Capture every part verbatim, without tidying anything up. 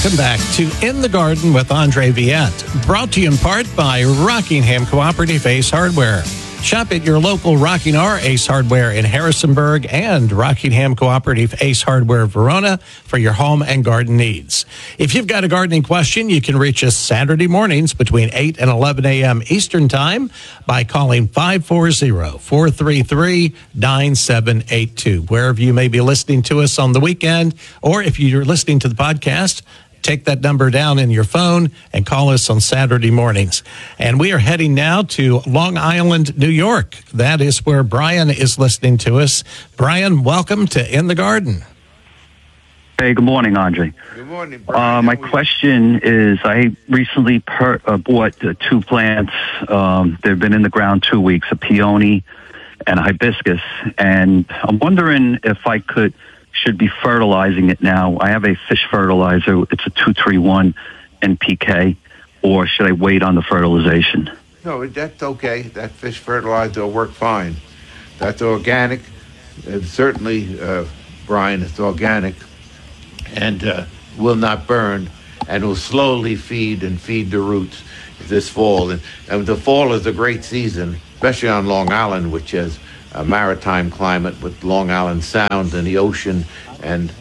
Welcome back to In the Garden with Andre Viette, brought to you in part by Rockingham Cooperative Ace Hardware. Shop at your local Rocking R Ace Hardware in Harrisonburg and Rockingham Cooperative Ace Hardware Verona for your home and garden needs. If you've got a gardening question, you can reach us Saturday mornings between eight and eleven a.m. Eastern Time by calling five four zero, four three three, nine seven eight two. Wherever you may be listening to us on the weekend, or if you're listening to the podcast, take that number down in your phone and call us on Saturday mornings. And we are heading now to Long Island, New York. That is where Brian is listening to us. Brian, welcome to In the Garden. Hey, good morning, Andre. Good morning, Brian. Uh, my question is, I recently per, uh, bought uh, two plants. Um, they've been in the ground two weeks, a peony and a hibiscus. And I'm wondering if I could... should be fertilizing it now. I have a fish fertilizer. It's a two three one N P K, or should I wait on the fertilization? No, that's okay. That fish fertilizer will work fine. That's organic. It's certainly, uh, Brian, it's organic and uh, will not burn, and will slowly feed and feed the roots this fall. And, and the fall is a great season, especially on Long Island, which is a maritime climate with Long Island Sound and the ocean. And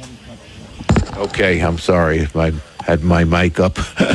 okay, I'm sorry, I had my mic up.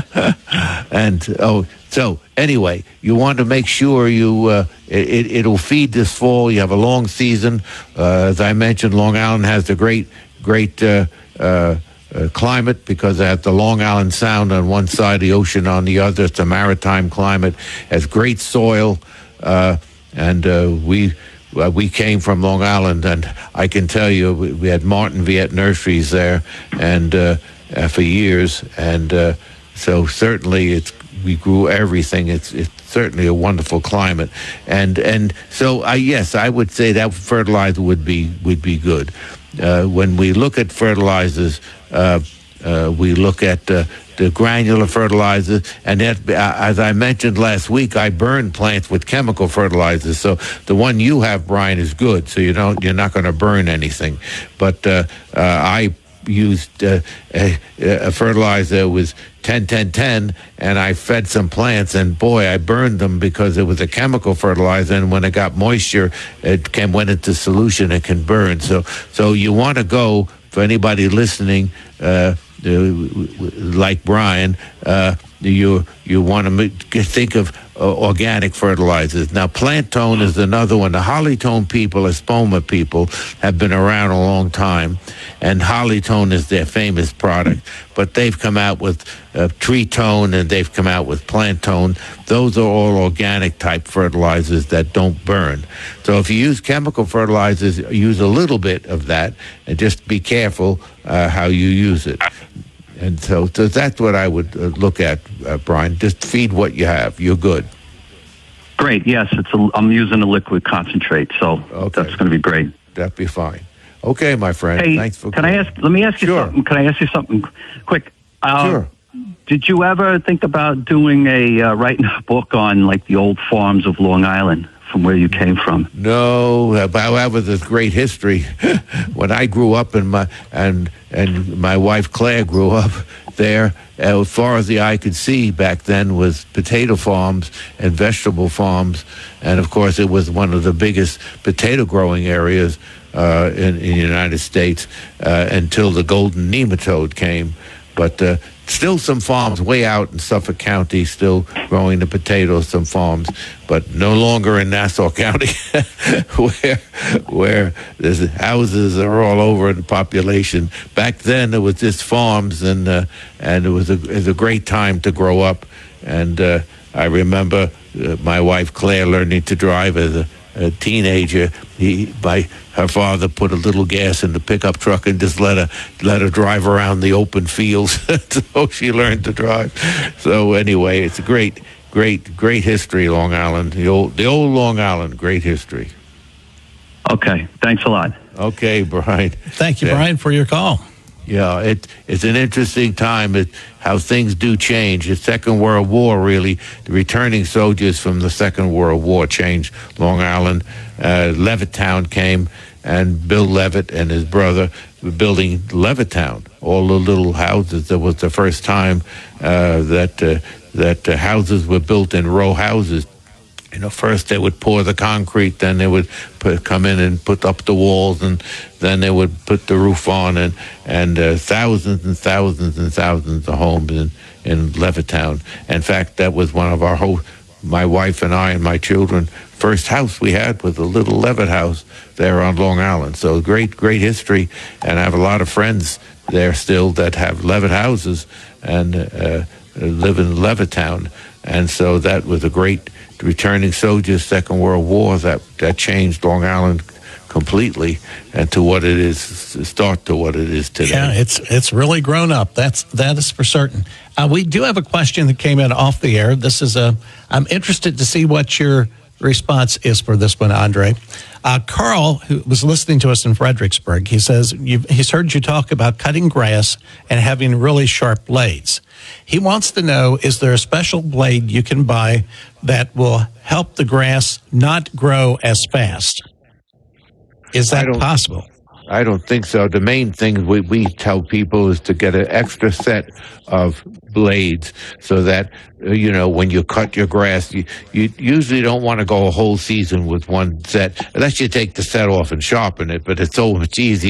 and oh, so anyway, you want to make sure you uh, it, it'll feed this fall. You have a long season. Uh, as I mentioned, Long Island has a great, great uh, uh, uh, climate because it has the Long Island Sound on one side, the ocean on the other. It's a maritime climate. Has great soil, uh, and uh, we. Uh, we came from Long Island, and I can tell you, we, we had Martin Viette Nurseries there, and uh, uh, for years, and uh, so certainly it's we grew everything. It's it's certainly a wonderful climate, and and so I yes, I would say that fertilizer would be would be good. Uh, when we look at fertilizers, uh, uh, we look at uh, the granular fertilizer, and that, uh, as I mentioned last week, I burn plants with chemical fertilizers. So the one you have, Brian, is good. So you don't, you're not going to burn anything. But uh, uh, I used uh, a, a fertilizer that was ten ten ten, and I fed some plants, and boy, I burned them because it was a chemical fertilizer, and when it got moisture, it can went into solution. It can burn. So so you want to go, for anybody listening, uh, Uh, like Brian, uh, you you want to think of uh, organic fertilizers. Now, plant tone is another one. The Holly-tone people, Espoma people, have been around a long time, and Holly-tone is their famous product. But they've come out with uh, tree tone, and they've come out with plant tone. Those are all organic type fertilizers that don't burn. So if you use chemical fertilizers, use a little bit of that, and just be careful uh, how you use it. And so, so that's what I would uh, look at, uh, Brian. Just feed what you have. You're good. Great. Yes, it's a, I'm using a liquid concentrate, so okay. That's going to be great. That'd be fine. Okay, my friend. Hey, thanks for. Can calling. I ask? Let me ask you sure. something. Can I ask you something quick? Uh, sure. Did you ever think about doing a uh, writing a book on like the old farms of Long Island, from where you came from? No, however, there's great history. When I grew up, and my and and my wife Claire grew up there, as far as the eye could see back then was potato farms and vegetable farms, and of course it was one of the biggest potato growing areas uh, in, in the United States uh, until the golden nematode came. But uh, still some farms way out in Suffolk County still growing the potatoes, some farms, but no longer in Nassau County where where there's houses are all over the population. Back then it was just farms, and uh, and it was a it was a great time to grow up. And uh, I remember uh, my wife Claire learning to drive as a, a teenager. He by her father put a little gas in the pickup truck and just let her let her drive around the open fields. So she learned to drive. So anyway, it's a great, great, great history, Long Island. The old, the old Long Island, great history. Okay, thanks a lot. Okay, Brian. Thank you, yeah. Brian, for your call. Yeah, it, it's an interesting time, it, how things do change. The Second World War, really, the returning soldiers from the Second World War changed Long Island. Uh, Levittown came, and Bill Levitt and his brother were building Levittown, all the little houses. That was the first time uh, that uh, that uh, houses were built in row houses. You know, first they would pour the concrete, then they would put, come in and put up the walls, and then they would put the roof on, and and uh, thousands and thousands and thousands of homes in in Levittown. In fact, that was one of our whole, my wife and I and my children, first house we had was a little Levitt house there on Long Island. So great, great history, and I have a lot of friends there still that have Levitt houses and uh, live in Levittown, and so that was a great. Returning soldiers, Second World War, that that changed Long Island completely, and to what it is, start to what it is today. Yeah, it's it's really grown up. That's that is for certain. Uh, we do have a question that came in off the air. This is a. I'm interested to see what your response is for this one, Andre. Uh, Carl, who was listening to us in Fredericksburg, he says you've, he's heard you talk about cutting grass and having really sharp blades. He wants to know, is there a special blade you can buy that will help the grass not grow as fast? Is that possible? I don't think so. The main thing we, we tell people is to get an extra set of blades so that, uh, you know, when you cut your grass, you, you usually don't want to go a whole season with one set, unless you take the set off and sharpen it, but it's so much easier.